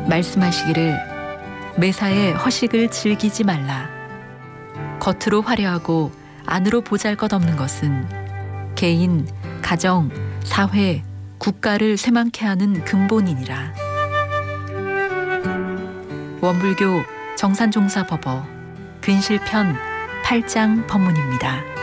말씀하시기를 매사에 허식을 즐기지 말라. 겉으로 화려하고 안으로 보잘것없는 것은 개인, 가정, 사회, 국가를 쇠망케 하는 근본이니라. 원불교 정산종사법어 근실편 8장 법문입니다.